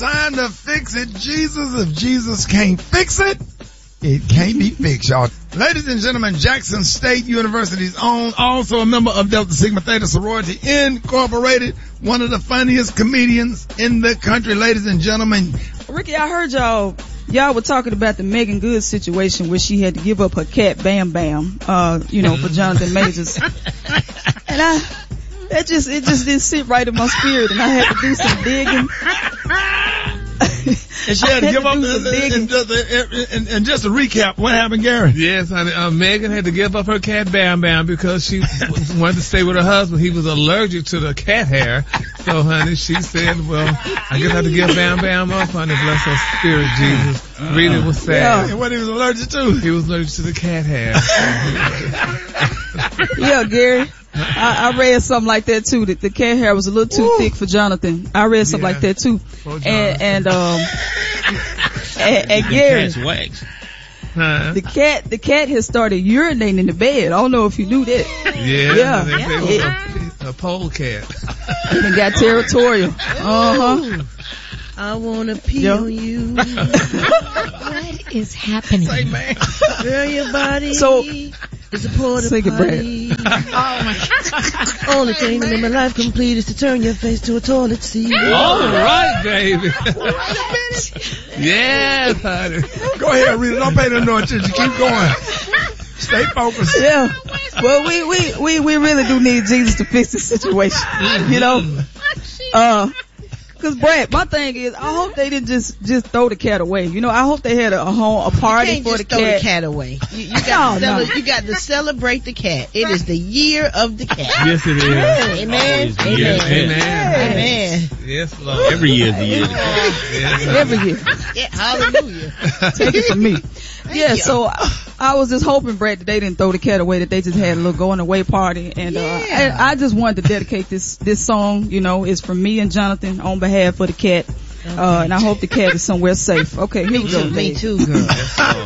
time to fix it, Jesus. If Jesus can't fix it, it can't be fixed, y'all. Ladies and gentlemen, Jackson State University's own, also a member of Delta Sigma Theta Sorority Incorporated, one of the funniest comedians in the country, ladies and gentlemen. Ricky, I heard y'all were talking about the Megan Good situation where she had to give up her cat Bam Bam, for Jonathan Majors. And it just didn't sit right in my spirit, and I had to do some digging. And she had to give up, and just to recap, what happened, Gary? Yes, honey, Megan had to give up her cat Bam Bam because she wanted to stay with her husband. He was allergic to the cat hair. So, honey, she said, well, I guess I have to give Bam Bam up, honey. Bless her spirit, Jesus. Really was sad. Yeah. And what he was allergic to? He was allergic to the cat hair. Yeah, Gary. I read something like that too, that the cat hair was a little too thick for Jonathan. I read something like that too. And Gary, the cat has started urinating in the bed. I don't know if you knew that. Yeah. It was a pole cat. It got territorial. I wanna pee on you. What is happening? Say, man. Girl, your body. So, it's a porta potty. Oh my God. Only thing that made my life complete is to turn your face to a toilet seat. All right, baby. Yes, honey. Go ahead, Rita. Don't pay no attention. Keep going. Stay focused. Yeah. Well, we really do need Jesus to fix this situation. Cause Brad, my thing is, I hope they didn't just throw the cat away. I hope they had a party for the cat. You can't just throw the cat away. You got to celebrate the cat. It is the year of the cat. Yes, it is. Amen. Amen. Yes, Lord. Every year is the year of the cat. Every year. Yeah, hallelujah. Take it from me. Yeah, so I was just hoping, Brad, that they didn't throw the cat away, that they just had a little going away party. And I just wanted to dedicate this song, it's from me and Jonathan on behalf of the cat. And I hope the cat is somewhere safe. Okay, here we go. Me too, girl.